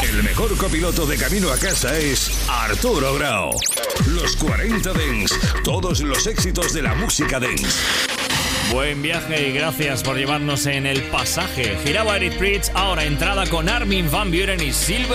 El mejor copiloto de camino a casa es Arturo Grau. Los 40 Dance, todos los éxitos de la música dance. Buen viaje y gracias por llevarnos en el pasaje. Giraba Eric Prydz, ahora entrada con Armin van Buuren y Silver